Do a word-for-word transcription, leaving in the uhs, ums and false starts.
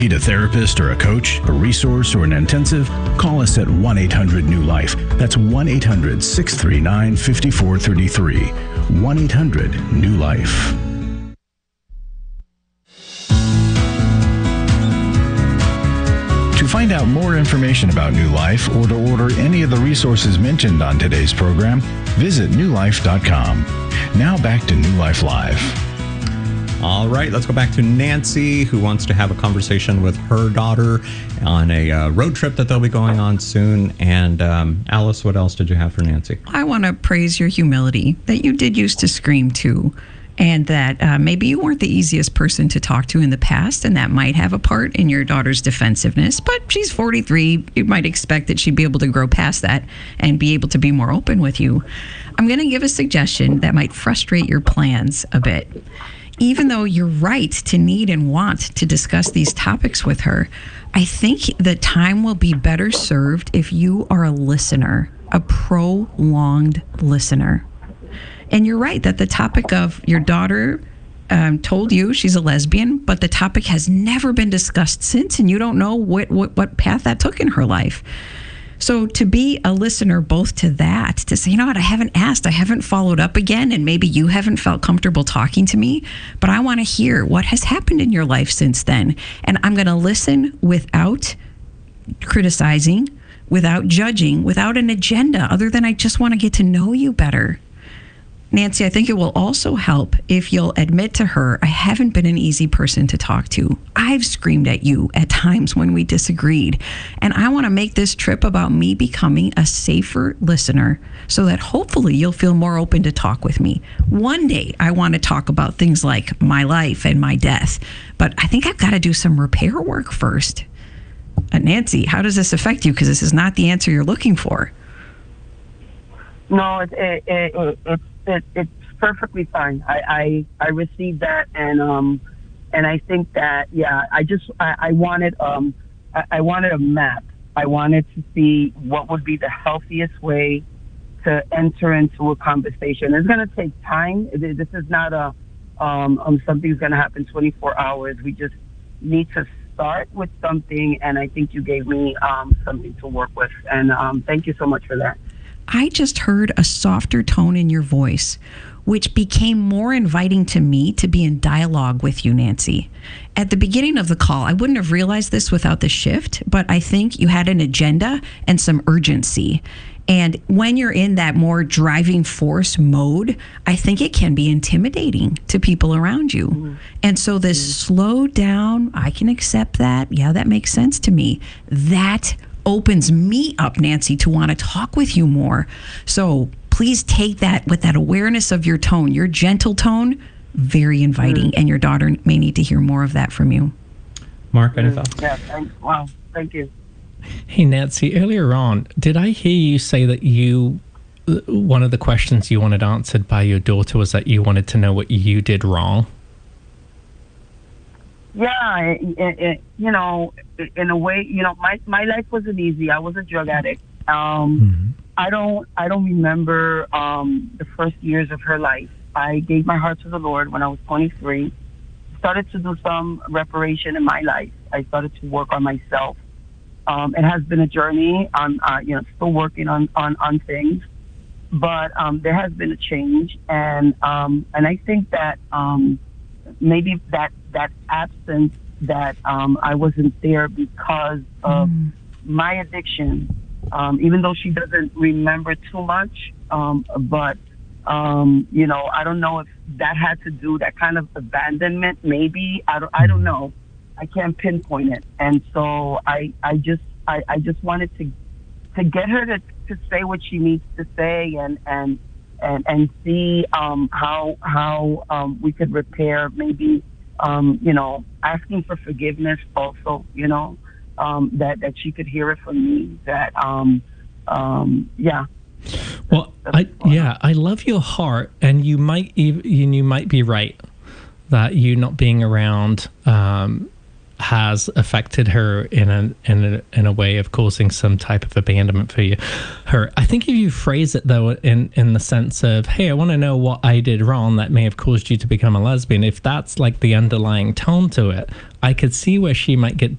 Need a therapist or a coach, a resource, or an intensive? Call us at one eight hundred new life. That's one eight hundred six three nine five four three three. one eight hundred new life. To find out more information about New Life or to order any of the resources mentioned on today's program, visit new life dot com. Now back to New Life Live. All right, let's go back to Nancy, who wants to have a conversation with her daughter on a uh, road trip that they'll be going on soon. And um, Alice, what else did you have for Nancy? I want to praise your humility, that you did used to scream too, and that uh, maybe you weren't the easiest person to talk to in the past, and that might have a part in your daughter's defensiveness. But she's forty-three. You might expect that she'd be able to grow past that and be able to be more open with you. I'm going to give a suggestion that might frustrate your plans a bit. Even though you're right to need and want to discuss these topics with her, I think the time will be better served if you are a listener, a prolonged listener. And you're right that the topic of your daughter um, told you she's a lesbian, but the topic has never been discussed since, and you don't know what, what, what path that took in her life. So to be a listener both to that, to say, you know what, I haven't asked, I haven't followed up again, and maybe you haven't felt comfortable talking to me, but I want to hear what has happened in your life since then. And I'm going to listen without criticizing, without judging, without an agenda, other than I just want to get to know you better. Nancy, I think it will also help if you'll admit to her, I haven't been an easy person to talk to. I've screamed at you at times when we disagreed. And I want to make this trip about me becoming a safer listener so that hopefully you'll feel more open to talk with me. One day, I want to talk about things like my life and my death. But I think I've got to do some repair work first. Uh, Nancy, how does this affect you? Because this is not the answer you're looking for. No, it, it, it, it, it's it, it's perfectly fine. I, I I received that, and um and I think that yeah, I just I, I wanted um I, I wanted a map. I wanted to see what would be the healthiest way to enter into a conversation. It's going to take time. This is not a um, um something's going to happen twenty-four hours. We just need to start with something, and I think you gave me um something to work with, and um thank you so much for that. I just heard a softer tone in your voice, which became more inviting to me to be in dialogue with you, Nancy. At the beginning of the call, I wouldn't have realized this without the shift, but I think you had an agenda and some urgency. And when you're in that more driving force mode, I think it can be intimidating to people around you. Mm-hmm. And so this mm-hmm. slow down, I can accept that. Yeah, that makes sense to me. That opens me up, Nancy, to want to talk with you more. So please take that with that awareness of your tone, your gentle tone, very inviting. Mm. And your daughter may need to hear more of that from you. Mark, any thoughts? Yeah, thanks. Wow, thank you. Hey, Nancy, earlier on, did I hear you say that you, one of the questions you wanted answered by your daughter was that you wanted to know what you did wrong? Yeah, it, it, you know, in a way, you know, my, my life wasn't easy. I was a drug addict. Um, mm-hmm. I don't I don't remember um, the first years of her life. I gave my heart to the Lord when I was twenty-three. Started to do some reparation in my life. I started to work on myself. Um, it has been a journey. I'm uh, you know still working on on, on things, but um, there has been a change, and um, and I think that um, maybe that. that absence that um, I wasn't there because of mm. my addiction, um, even though she doesn't remember too much, um, but, um, you know, I don't know if that had to do, that kind of abandonment, maybe, I don't, I don't know. I can't pinpoint it. And so I, I just, I, I just wanted to, to get her to, to say what she needs to say and, and, and, and see um, how, how um, we could repair maybe, Um, you know, asking for forgiveness also, you know, um, that, that she could hear it from me, that, um, um, yeah. Well, I, yeah, I love your heart, and you might, even, you might be right that you not being around, um, has affected her in a in a in a way of causing some type of abandonment for you. Her, I think if you phrase it though in in the sense of, hey, I want to know what I did wrong that may have caused you to become a lesbian. If that's like the underlying tone to it, I could see where she might get